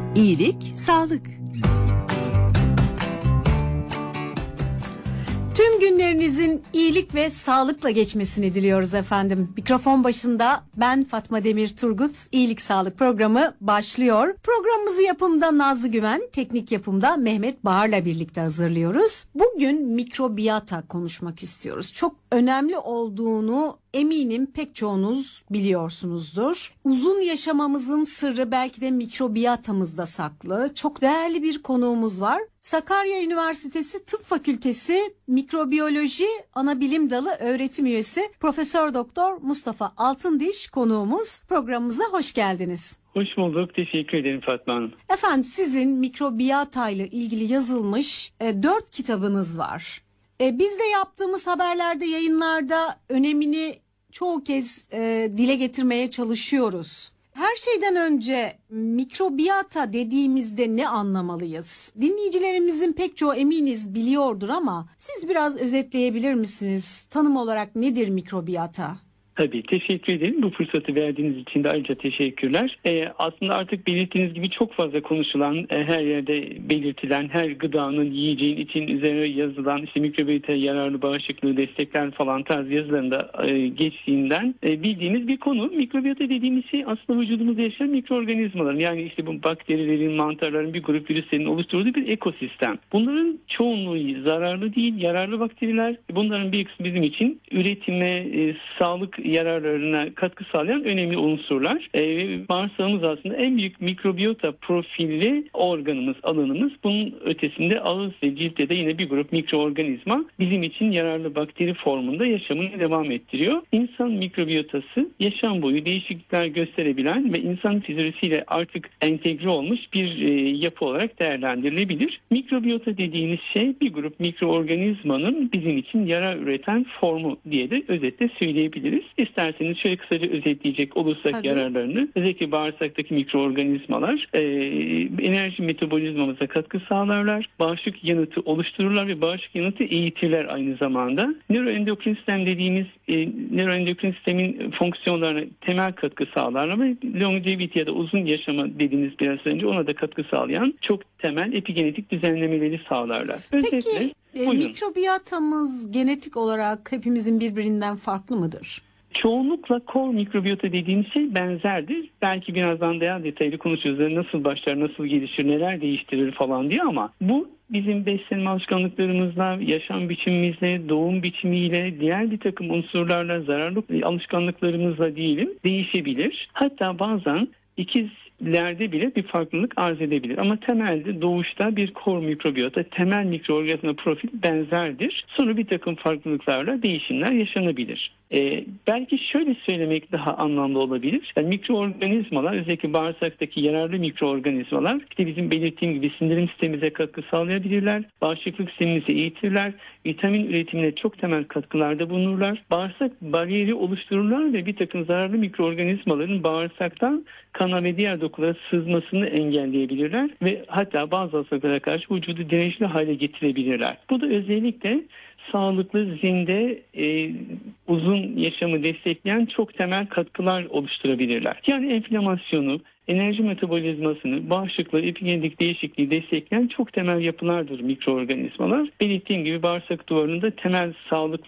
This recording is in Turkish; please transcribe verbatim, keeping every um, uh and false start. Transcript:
İyilik, sağlık. Tüm günlerinizin iyilik ve sağlıkla geçmesini diliyoruz efendim. Mikrofon başında ben Fatma Demir Turgut. İyilik Sağlık programı başlıyor. Programımızı yapımda Nazlı Güven, teknik yapımda Mehmet Bahar'la birlikte hazırlıyoruz. Bugün mikrobiyata konuşmak istiyoruz. Çok önemli olduğunu eminim pek çoğunuz biliyorsunuzdur. Uzun yaşamamızın sırrı belki de mikrobiyatamızda saklı. Çok değerli bir konuğumuz var. Sakarya Üniversitesi Tıp Fakültesi Mikrobiyoloji Anabilim Dalı öğretim üyesi Profesör Doktor Mustafa Altındiş konuğumuz. Programımıza hoş geldiniz. Hoş bulduk. Teşekkür ederim Fatma Hanım. Efendim sizin mikrobiyata ile ilgili yazılmış e, dört kitabınız var. E, biz de yaptığımız haberlerde, yayınlarda önemini çoğu kez e, dile getirmeye çalışıyoruz. Her şeyden önce mikrobiyata dediğimizde ne anlamalıyız? Dinleyicilerimizin pek çoğu eminiz biliyordur ama siz biraz özetleyebilir misiniz? Tanım olarak nedir mikrobiyata? Tabii, teşekkür ederim. Bu fırsatı verdiğiniz için de ayrıca teşekkürler. Ee, aslında artık belirttiğiniz gibi çok fazla konuşulan, e, her yerde belirtilen, her gıdanın, yiyeceğin için üzerine yazılan işte mikrobiyata yararlı bağışıklığı destekler falan tarz yazılarında e, geçtiğinden e, bildiğimiz bir konu. Mikrobiyata dediğimiz şey aslında vücudumuzda yaşayan mikroorganizmaların, yani işte bu bakterilerin, mantarların, bir grup virüslerin oluşturduğu bir ekosistem. Bunların çoğunluğu zararlı değil, yararlı bakteriler. Bunların bir kısmı bizim için üretime, e, sağlık yararlarına katkı sağlayan önemli unsurlar. Ee, bağırsağımız aslında en büyük mikrobiyota profilli organımız, alanımız. Bunun ötesinde ağız ve ciltte de yine bir grup mikroorganizma bizim için yararlı bakteri formunda yaşamını devam ettiriyor. İnsan mikrobiyotası yaşam boyu değişiklikler gösterebilen ve insan fizyolojisiyle artık entegre olmuş bir e, yapı olarak değerlendirilebilir. Mikrobiyota dediğimiz şey bir grup mikroorganizmanın bizim için yarar üreten formu diye de özetle söyleyebiliriz. İsterseniz şöyle kısaca özetleyecek olursak Tabii. yararlarını, özellikle bağırsaktaki mikroorganizmalar e, enerji metabolizmamıza katkı sağlarlar, bağışıklık yanıtı oluştururlar ve bağışıklık yanıtı eğitirler aynı zamanda. Nöroendokrin sistem dediğimiz e, nöroendokrin sistemin fonksiyonlarına temel katkı sağlarlar ve longevity ya da uzun yaşama dediğiniz biraz önce ona da katkı sağlayan çok temel epigenetik düzenlemeleri sağlarlar. Özetle, Peki e, mikrobiyatamız genetik olarak hepimizin birbirinden farklı mıdır? Çoğunlukla core mikrobiyota dediğimiz şey benzerdir. Belki birazdan daha detaylı konuşuruz. Nasıl başlar, nasıl gelişir, neler değiştirir falan diye, ama bu bizim beslenme alışkanlıklarımızla, yaşam biçimimizle, doğum biçimiyle, diğer bir takım unsurlarla, zararlı alışkanlıklarımızla diyelim değişebilir. Hatta bazen ikiz lerde bile bir farklılık arz edebilir. Ama temelde doğuşta bir core mikrobiyota, temel mikroorganizma profil benzerdir. Sonra bir takım farklılıklarla değişimler yaşanabilir. Ee, belki şöyle söylemek daha anlamlı olabilir. Yani mikroorganizmalar, özellikle bağırsaktaki yararlı mikroorganizmalar, işte bizim belirttiğim gibi sindirim sistemimize katkı sağlayabilirler, bağışıklık sistemimizi eğitirler, vitamin üretimine çok temel katkılarda bulunurlar, bağırsak bariyeri oluştururlar ve bir takım zararlı mikroorganizmaların bağırsaktan kana ve diğer dokulara sızmasını engelleyebilirler ve hatta bazı hastalıklara karşı vücudu dirençli hale getirebilirler. Bu da özellikle sağlıklı, zinde, e, uzun yaşamı destekleyen çok temel katkılar oluşturabilirler. Yani enflamasyonu, enerji metabolizmasını, bağışıklığı, epigenetik değişikliği destekleyen çok temel yapılardır mikroorganizmalar. Belirttiğim gibi bağırsak duvarında temel sağlıklı